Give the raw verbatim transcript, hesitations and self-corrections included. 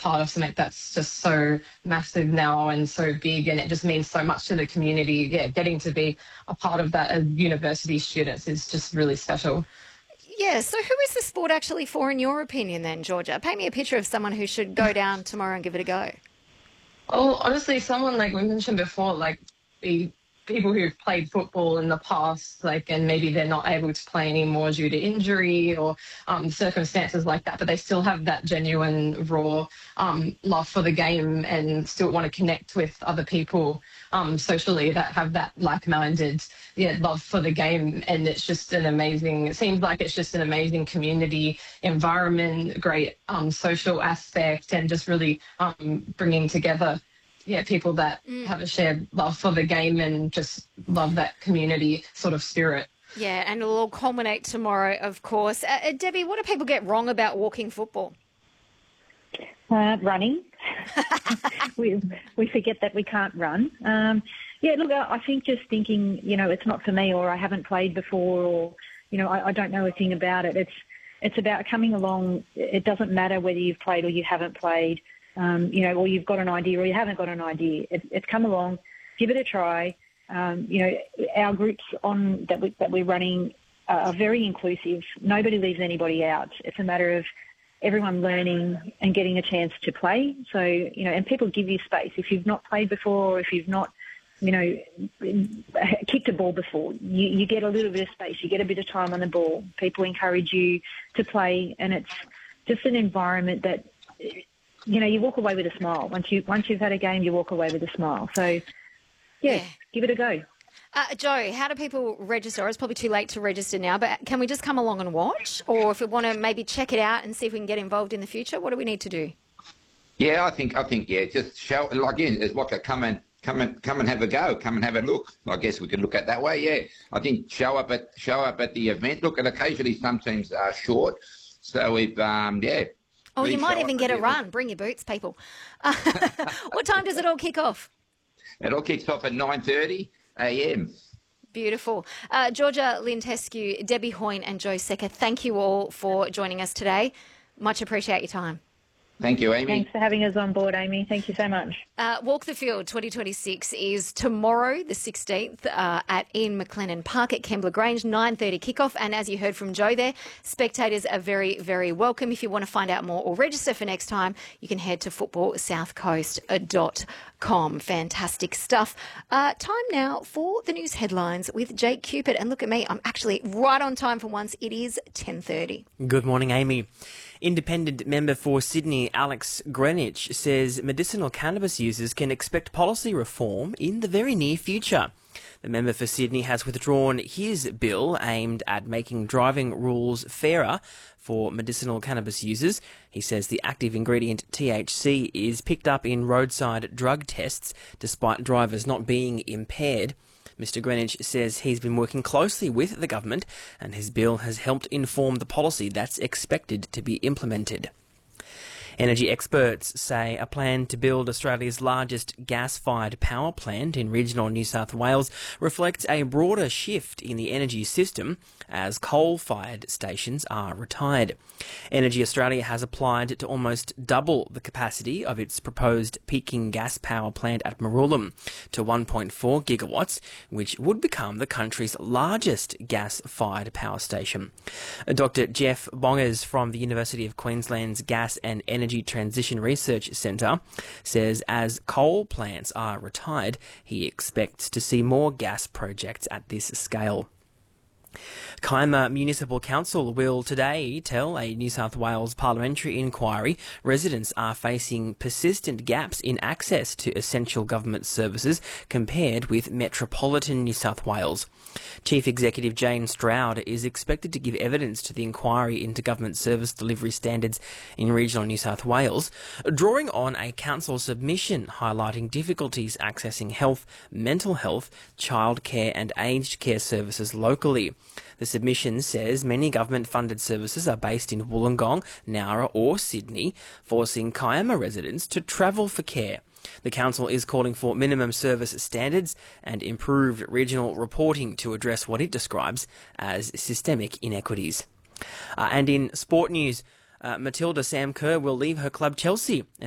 part of something that's just so massive now and so big, and it just means so much to the community. Yeah, getting to be a part of that as university students is just really special. Yeah, so who is the sport actually for in your opinion then, Georgia? Paint me a picture of someone who should go down tomorrow and give it a go. Well, honestly, someone like we mentioned before, like the people who've played football in the past, like, and maybe they're not able to play anymore due to injury or um, circumstances like that, but they still have that genuine, raw um, love for the game and still want to connect with other people um, socially that have that like-minded, yeah, love for the game. And it's just an amazing, it seems like it's just an amazing community environment, great um, social aspect, and just really um, bringing together yeah, people that mm. have a shared love for the game and just love that community sort of spirit. Yeah, and it'll all culminate tomorrow, of course. Uh, Debbie, what do people get wrong about walking football? Uh, running. we we forget that we can't run. Um, yeah, look, I think just thinking, you know, it's not for me, or I haven't played before, or, you know, I, I don't know a thing about it. It's it's about coming along. It doesn't matter whether you've played or you haven't played. Um, you know, or you've got an idea or you haven't got an idea. It, it's come along, give it a try. Um, you know, our groups on that, we, that we're running are very inclusive. Nobody leaves anybody out. It's a matter of everyone learning and getting a chance to play. So, you know, and people give you space. If you've not played before, or if you've not, you know, kicked a ball before, you, you get a little bit of space. You get a bit of time on the ball. People encourage you to play, and it's just an environment that, you know, you walk away with a smile. Once, you, once you've had a game, you walk away with a smile. So, yeah, yeah. give it a go. Uh, Joe, how do people register? It's probably too late to register now, but can we just come along and watch? Or if we want to maybe check it out and see if we can get involved in the future, what do we need to do? Yeah, I think, I think, yeah, just show, like, yeah, it's like a come and, come and, come and have a go, come and have a look. I guess we can look at that way, yeah. I think show up at, show up at the event. Look, and occasionally some teams are short. So if, um, yeah. Oh, you might even get a run. Bring your boots, people. Uh, what time does it all kick off? It all kicks off at nine thirty a m. Beautiful. Uh, Georgia Lintescu, Debbie Hoyne and Joe Secker, thank you all for joining us today. Much appreciate your time. Thank you, Amy. Thanks for having us on board, Amy. Thank you so much. Uh, Walk the Field twenty twenty-six is tomorrow, the sixteenth, uh, at Ian McLennan Park at Kembla Grange, nine thirty kickoff. And as you heard from Joe there, spectators are very, very welcome. If you want to find out more or register for next time, you can head to football south coast dot com. Fantastic stuff. Uh, time now for the news headlines with Jake Cupid. And look at me, I'm actually right on time for once. It is ten thirty. Good morning, Amy. Independent member for Sydney, Alex Greenwich, says medicinal cannabis users can expect policy reform in the very near future. The member for Sydney has withdrawn his bill aimed at making driving rules fairer for medicinal cannabis users. He says the active ingredient T H C is picked up in roadside drug tests despite drivers not being impaired. Mister Greenwich says he's been working closely with the government and his bill has helped inform the policy that's expected to be implemented. Energy experts say a plan to build Australia's largest gas-fired power plant in regional New South Wales reflects a broader shift in the energy system as coal-fired stations are retired. Energy Australia has applied to almost double the capacity of its proposed peaking gas power plant at Marulam to one point four gigawatts, which would become the country's largest gas-fired power station. Doctor Jeff Bongers from the University of Queensland's Gas and Energy Transition Research Centre says as coal plants are retired, he expects to see more gas projects at this scale. Kiama Municipal Council will today tell a New South Wales parliamentary inquiry residents are facing persistent gaps in access to essential government services compared with metropolitan New South Wales. Chief Executive Jane Stroud is expected to give evidence to the inquiry into government service delivery standards in regional New South Wales, drawing on a council submission highlighting difficulties accessing health, mental health, childcare and aged care services locally. The submission says many government-funded services are based in Wollongong, Nowra or Sydney, forcing Kiama residents to travel for care. The council is calling for minimum service standards and improved regional reporting to address what it describes as systemic inequities. Uh, and in sport news, uh, Matilda Sam Kerr will leave her club Chelsea